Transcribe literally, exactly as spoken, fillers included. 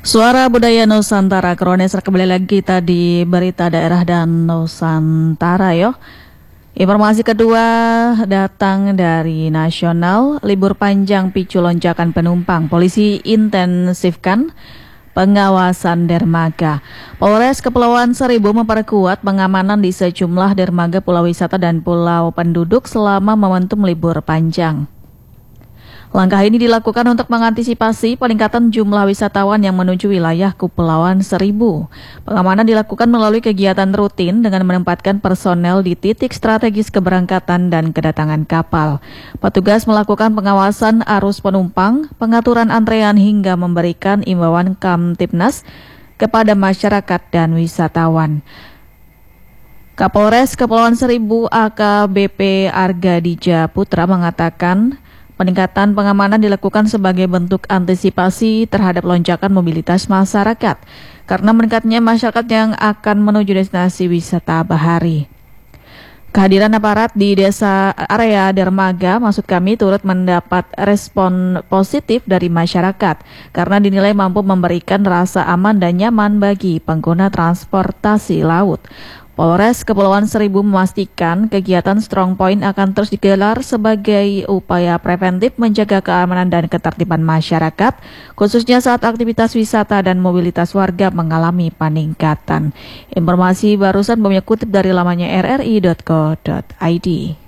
Suara Budaya Nusantara, Kroneser, kembali lagi kita di berita daerah dan Nusantara yo. Informasi kedua datang dari nasional, libur panjang picu lonjakan penumpang. Polisi intensifkan pengawasan dermaga. Polres Kepulauan Seribu memperkuat pengamanan di sejumlah dermaga pulau wisata dan pulau penduduk selama momentum libur panjang. Langkah ini dilakukan untuk mengantisipasi peningkatan jumlah wisatawan yang menuju wilayah Kepulauan Seribu. Pengamanan dilakukan melalui kegiatan rutin dengan menempatkan personel di titik strategis keberangkatan dan kedatangan kapal. Petugas melakukan pengawasan arus penumpang, pengaturan antrean hingga memberikan imbauan Kamtibnas kepada masyarakat dan wisatawan. Kapolres Kepulauan Seribu A K B P Argadija Putra mengatakan peningkatan pengamanan dilakukan sebagai bentuk antisipasi terhadap lonjakan mobilitas masyarakat karena meningkatnya masyarakat yang akan menuju destinasi wisata bahari. Kehadiran aparat di desa area dermaga, maksud kami, turut mendapat respon positif dari masyarakat karena dinilai mampu memberikan rasa aman dan nyaman bagi pengguna transportasi laut. Polres Kepulauan Seribu memastikan kegiatan Strong Point akan terus digelar sebagai upaya preventif menjaga keamanan dan ketertiban masyarakat, khususnya saat aktivitas wisata dan mobilitas warga mengalami peningkatan. Informasi barusan kami kutip dari lamannya r r i dot co dot i d.